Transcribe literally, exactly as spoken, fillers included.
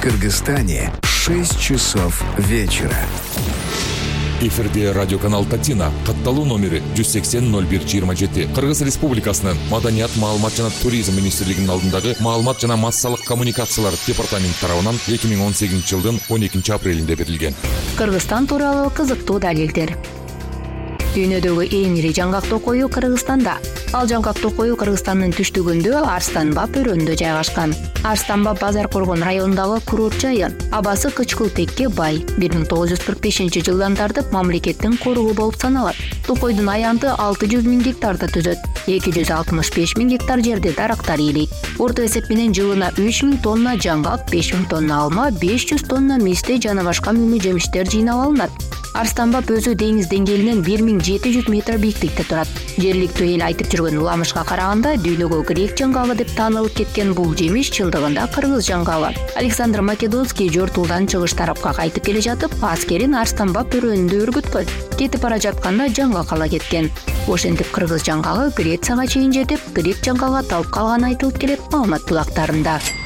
В Кыргызстане шесть часов вечера. Эфирде радиоканал Татина, катталуу номери жүз сексен ноль бир жыйырма жети. Кыргыз Республикасынын Маданият, маалымат жана туризм министрлигинин алдындагы маалымат жана массалык коммуникациялар департаменти тарабынан эки миң он сегизинчи жылдын он экинчи апрелинде берилген. Кыргызстан тууралуу кызыктуу далилдер. Дүйнөдөгү эң ири жаңгактуу кою Кыргызстанда. Ал жаңгактуу кою Кыргызстандын түштүгүндө Арстанбап өрөөнүндө жайгашкан. Арстанбап Базар Коргон районундагы курорт жайы. Абасы кычкылтекке бай. бир миң тогуз жүз кырк бешинчи жылдан тартып мамлекеттин коругу болуп саналат. Токойдун аянты алты жүз миң гектарды түзөт. эки жүз алтымыш беш миң гектар жерде дарактар ийилейт. Орто эсеп менен жылына үч миң тонна жаңгак, беш миң тонна алма, беш жүз тонна мисте жана башка мөмө жемиштер жыйнап алынат. Арстанбап өзү деңиз деңгээлинен бир миң жети жүз метр бийиктикте турат. Жергиликтүү эл айтып жүргөн уламышка караганда дүйнөгө грек жаңгагы деп таанылып кеткен бул жемиш чындыгында кыргыз жаңгагы. Александр Македонский жортулдан чыгыш тарапка кайтып келе жатып, аскерин Арстанбап өрөөнүндө өргүткөн. Кетип бара жатканда жаңгак ала кеткен. Ошентип кыргыз жаңгагы Грецияга чейин жетип, грек жаңгага талып калганы айтылып келет маалымат булактарында.